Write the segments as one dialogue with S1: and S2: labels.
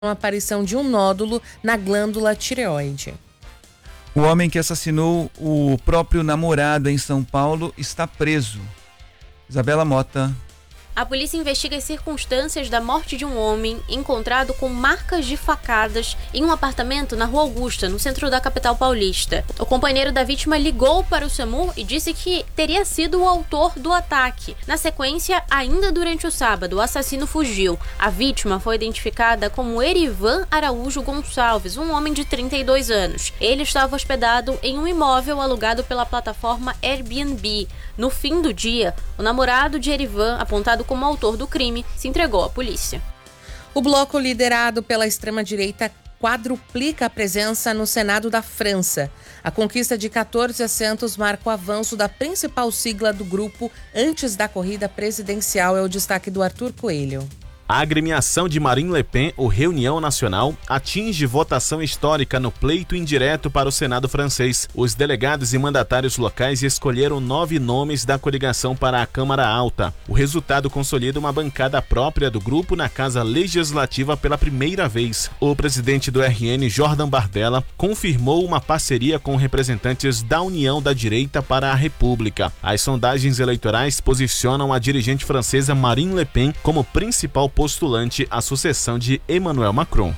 S1: a aparição de um nódulo na glândula tireoide.
S2: O homem que assassinou o próprio namorado em São Paulo está preso. Isabela Mota.
S3: A polícia investiga as circunstâncias da morte de um homem encontrado com marcas de facadas em um apartamento na Rua Augusta, no centro da capital paulista. O companheiro da vítima ligou para o SAMU e disse que teria sido o autor do ataque. Na sequência, ainda durante o sábado, o assassino fugiu. A vítima foi identificada como Erivan Araújo Gonçalves, um homem de 32 anos. Ele estava hospedado em um imóvel alugado pela plataforma Airbnb. No fim do dia, o namorado de Erivan, apontado como autor do crime, se entregou à polícia.
S1: O bloco liderado pela extrema-direita quadruplica a presença no Senado da França. A conquista de 14 assentos marca o avanço da principal sigla do grupo antes da corrida presidencial, é o destaque do Arthur Coelho.
S4: A agremiação de Marine Le Pen, o Reunião Nacional, atinge votação histórica no pleito indireto para o Senado francês. Os delegados e mandatários locais escolheram 9 nomes da coligação para a Câmara Alta. O resultado consolida uma bancada própria do grupo na Casa Legislativa pela primeira vez. O presidente do RN, Jordan Bardella, confirmou uma parceria com representantes da União da Direita para a República. As sondagens eleitorais posicionam a dirigente francesa Marine Le Pen como principal postulante à sucessão de Emmanuel Macron.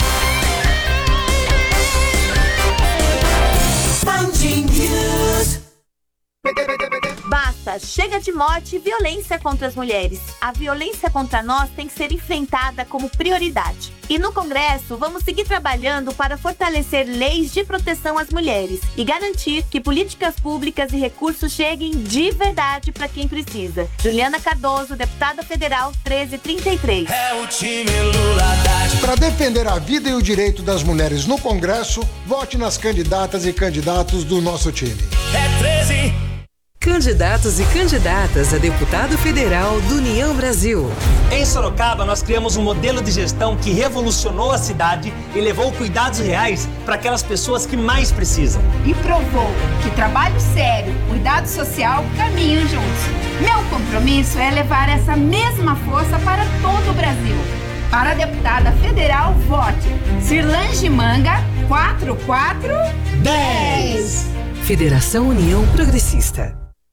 S5: Basta, chega de morte e violência contra as mulheres. A violência contra nós tem que ser enfrentada como prioridade. E no Congresso, vamos seguir trabalhando para fortalecer leis de proteção às mulheres e garantir que políticas públicas e recursos cheguem de verdade para quem precisa. Juliana Cardoso, deputada federal 1333.
S6: É o time Lula Haddad.
S7: Para defender a vida e o direito das mulheres no Congresso, vote nas candidatas e candidatos do nosso time.
S6: É 13.
S8: Candidatos e candidatas a deputado federal do União Brasil.
S9: Em Sorocaba, nós criamos um modelo de gestão que revolucionou a cidade e levou cuidados reais para aquelas pessoas que mais precisam.
S10: E provou que trabalho sério, cuidado social caminham juntos. Meu compromisso é levar essa mesma força para todo o Brasil. Para a deputada federal, vote Cirlange Manga 4410.
S8: Federação União Progressista.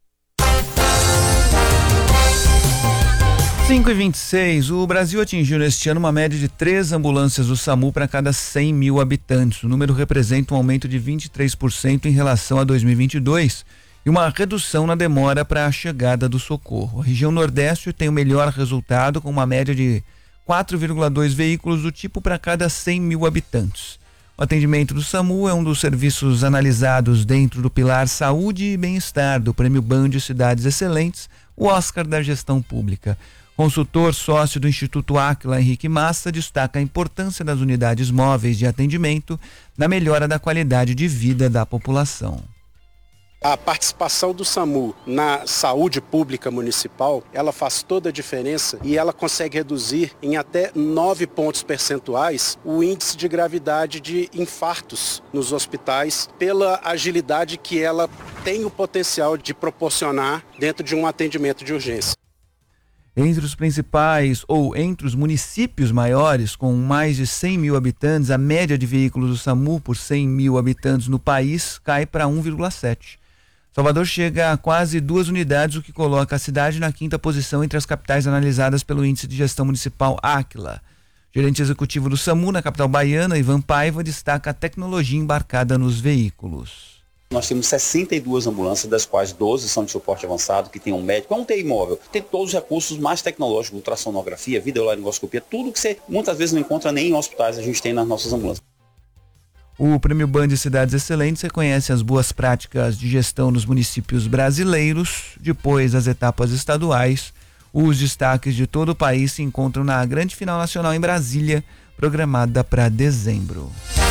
S2: 5h26, o Brasil atingiu neste ano uma média de 3 ambulâncias do SAMU para cada 100 mil habitantes. O número representa um aumento de 23% em relação a 2022 e uma redução na demora para a chegada do socorro. A região Nordeste tem o melhor resultado, com uma média de 4,2 veículos do tipo para cada 100 mil habitantes. O atendimento do SAMU é um dos serviços analisados dentro do pilar Saúde e Bem-Estar do Prêmio Band de Cidades Excelentes, o Oscar da Gestão Pública. Consultor sócio do Instituto Áquila, Henrique Massa, destaca a importância das unidades móveis de atendimento na melhora da qualidade de vida da população.
S11: A participação do SAMU na saúde pública municipal, ela faz toda a diferença e ela consegue reduzir em até 9 pontos percentuais o índice de gravidade de infartos nos hospitais pela agilidade que ela tem o potencial de proporcionar dentro de um atendimento de urgência.
S2: Entre os principais ou entre os municípios maiores, com mais de 100 mil habitantes, a média de veículos do SAMU por 100 mil habitantes no país cai para 1,7. Salvador chega a quase 2 unidades, o que coloca a cidade na 5ª posição entre as capitais analisadas pelo Índice de Gestão Municipal Áquila. Gerente executivo do SAMU na capital baiana, Ivan Paiva, destaca a tecnologia embarcada nos veículos.
S12: Nós temos 62 ambulâncias, das quais 12 são de suporte avançado, que tem um médico, é um TI móvel. Tem todos os recursos mais tecnológicos, ultrassonografia, videolaringoscopia, tudo que você muitas vezes não encontra nem em hospitais, a gente tem nas nossas ambulâncias.
S2: O Prêmio Band de Cidades Excelentes reconhece as boas práticas de gestão nos municípios brasileiros. Depois das etapas estaduais, os destaques de todo o país se encontram na grande final nacional em Brasília, programada para dezembro.